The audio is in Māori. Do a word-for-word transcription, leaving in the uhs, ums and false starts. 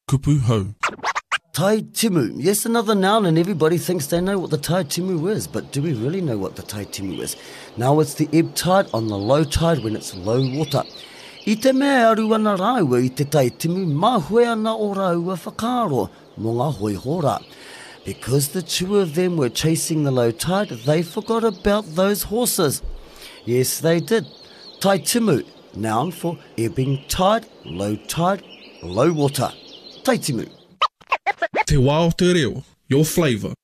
kupu hau. Tai timu. Yes, another noun, and everybody thinks they know what the tai timu is, but do we really know what the tai timu is? Now it's the ebb tide on the low tide when it's low water. I te mea aru ana rāua i te tai timu, mā hoi ana o rāua whakaro, mō ngā hoi hora. Because the two of them were chasing the low tide, they forgot about those horses. Yes, they did. Tai timu, noun for ebbing tide, low tide, low water. Tai timu. Te wā o te reo, your flavour.